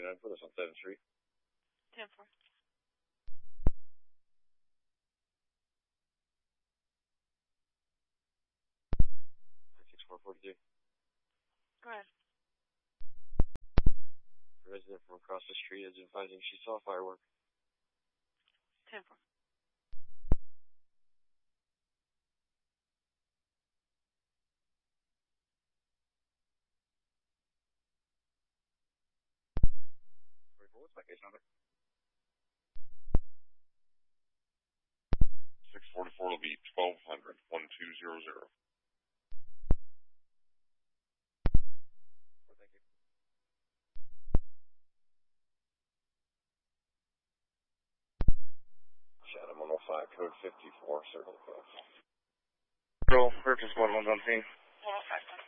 29 for this on 7th Street. 10-4. 6442. Go ahead. A resident from across the street is advising she saw a firework. 10-4. What's my case number? 644 will be 1200, 1200. Thank you. Shadow 105, code 54, circle code. Roll, purchase 1 on scene. 105.